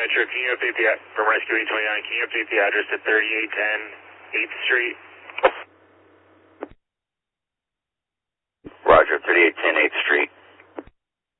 Metro, can you update from Rescue 829, can you update the address to 3810 8th Street? Roger, 3810 8th Street.